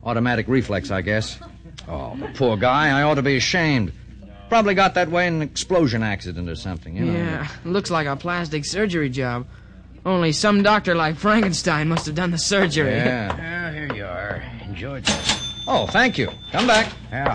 Automatic reflex, I guess. Oh, the poor guy. I ought to be ashamed. Probably got that way in an explosion accident or something, you know. Yeah, looks like a plastic surgery job. Only some doctor like Frankenstein must have done the surgery. Yeah. Well, here you are. Enjoy this. Oh, thank you. Come back. Yeah.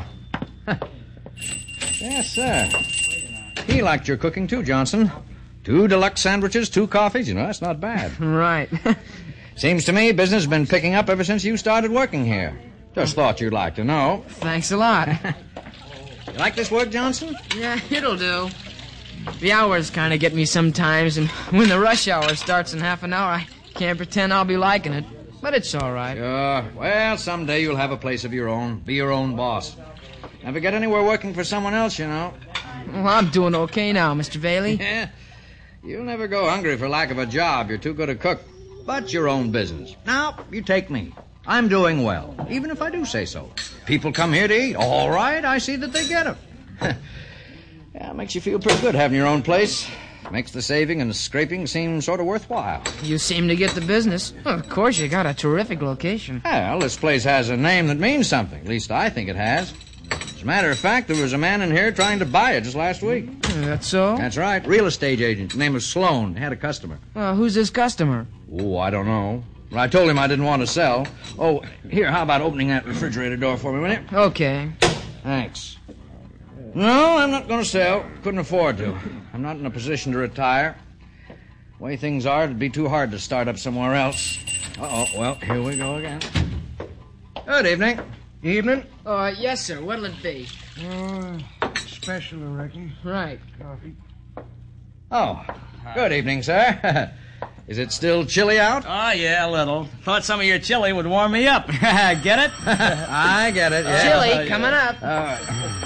Yes, sir. He liked your cooking, too, Johnson. 2 deluxe sandwiches, 2 coffees. You know, that's not bad. Right. Seems to me business has been picking up ever since you started working here. Just thought you'd like to know. Thanks a lot. You like this work, Johnson? Yeah, it'll do. The hours kind of get me sometimes, and when the rush hour starts in half an hour, I can't pretend I'll be liking it. But it's all right. Sure. Well, someday you'll have a place of your own. Be your own boss. Never get anywhere working for someone else, you know. Well, I'm doing okay now, Mr. Bailey. Yeah. You'll never go hungry for lack of a job. You're too good a cook. But your own business. Now, you take me. I'm doing well, even if I do say so. People come here to eat. All right, I see that they get them. Yeah, it makes you feel pretty good having your own place. Makes the saving and the scraping seem sort of worthwhile. You seem to get the business. Well, of course, you got a terrific location. Well, this place has a name that means something. At least I think it has. As a matter of fact, there was a man in here trying to buy it just last week. That's so? That's right. Real estate agent. Name was Sloan. Had a customer. Well, who's this customer? Oh, I don't know. Well, I told him I didn't want to sell. Oh, here, how about opening that refrigerator door for me, will you? Okay. Thanks. No, I'm not going to sell. Couldn't afford to. I'm not in a position to retire. The way things are, it'd be too hard to start up somewhere else. Uh-oh, well, here we go again. Good evening. Evening. Yes, sir. What'll it be? Special, I reckon. Right. Coffee. Oh, good evening, sir. Is it still chilly out? Oh, yeah, a little. Thought some of your chili would warm me up. Get it? I get it, yeah. Chili, coming up. All right.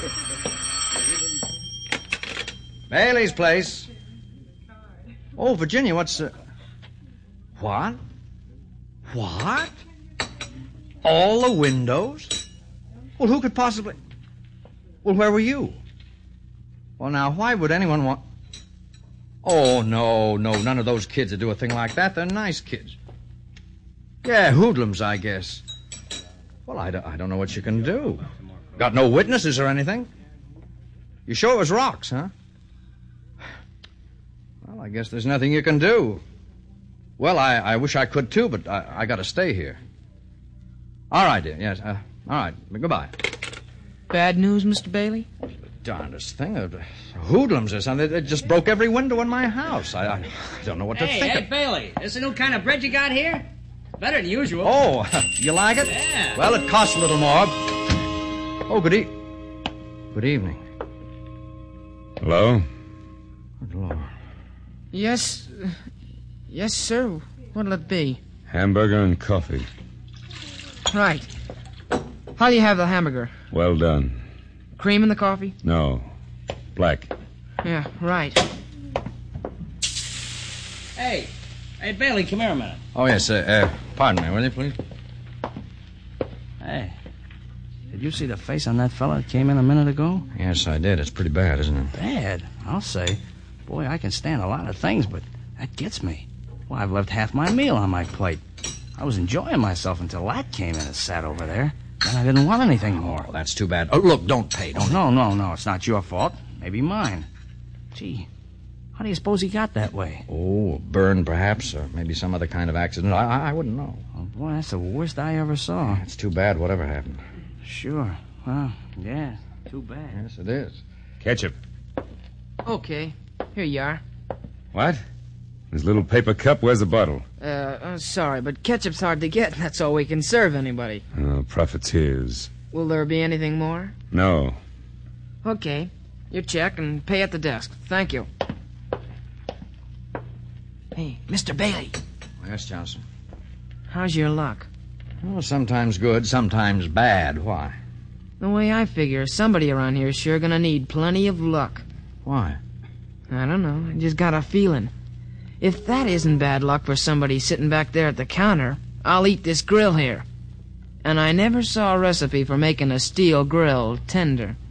Bailey's place. Oh, Virginia, what's... What? What? All the windows? Well, who could possibly... Well, where were you? Well, now, why would anyone want... Oh, no, none of those kids would do a thing like that. They're nice kids. Yeah, hoodlums, I guess. Well, I don't know what you can do. Got no witnesses or anything? You sure it was rocks, huh? Well, I guess there's nothing you can do. Well, I wish I could, too, but I got to stay here. All right, dear, yes. All right, goodbye. Bad news, Mr. Bailey? Darndest thing. Hoodlums or something. They just broke every window in my house. I don't know what to think Hey, of. Bailey, this a new kind of bread you got here? Better than usual. Oh, you like it? Yeah. Well, it costs a little more. Oh, good evening. Hello? Good Lord. Yes, sir. What'll it be? Hamburger and coffee. Right. How do you have the hamburger? Well done. Cream in the coffee? No. Black. Yeah, right. Hey, Bailey, come here a minute. Oh, yes, pardon me, will you, please? Hey, did you see the face on that fella that came in a minute ago? Yes, I did. It's pretty bad, isn't it? Bad, I'll say. Boy, I can stand a lot of things, but that gets me. Well, I've left half my meal on my plate. I was enjoying myself until that came in and sat over there. Then I didn't want anything more. Oh, that's too bad. Oh, look, don't pay. Don't. No. It's not your fault. Maybe mine. Gee, how do you suppose he got that way? Oh, burn, perhaps, or maybe some other kind of accident. I wouldn't know. Oh, boy, that's the worst I ever saw. It's too bad, whatever happened. Sure. Well, yeah, too bad. Yes, it is. Ketchup. Okay. Here you are. What? This little paper cup, where's the bottle? Sorry, but ketchup's hard to get. That's all we can serve anybody. Oh, profiteers. Will there be anything more? No. Okay. Your check and pay at the desk. Thank you. Hey, Mr. Bailey. Yes, Johnson. How's your luck? Well, sometimes good, sometimes bad. Why? The way I figure, somebody around here is sure gonna need plenty of luck. Why? I don't know. I just got a feeling. If that isn't bad luck for somebody sitting back there at the counter, I'll eat this grill here. And I never saw a recipe for making a steel grill tender.